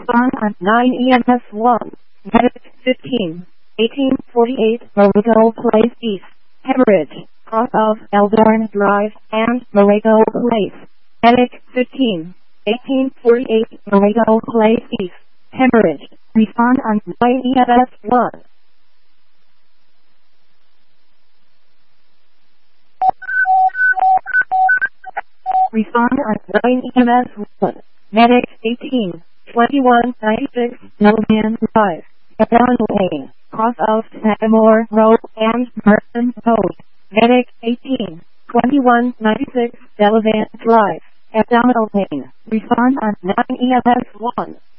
Respond on 9 EMS 1. Medic 15. 1848 Morrigo Place East. Hemorrhage. Cross of Eldorn Drive and Morrigo Place. Medic 15. 1848 Morrigo Place East. Hemorrhage. Respond on 9 EMS 1. Respond on 9 EMS 1. Medic 18. 2196 Millman Drive. Down Lane. Cross of Sagamore Road and Merton Road. Medic 18. 2196 Delavan Drive. Abdominal pain. Respond on 9 EMS 1.